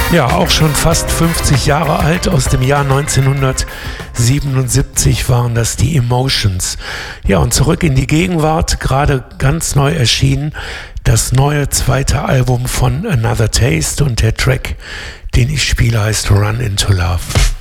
Ja, auch schon fast 50 Jahre alt, aus dem Jahr 1977 waren das die Emotions. Ja, und zurück in die Gegenwart, gerade ganz neu erschienen, das neue zweite Album von Another Taste und der Track, den ich spiele, heißt Run Into Love.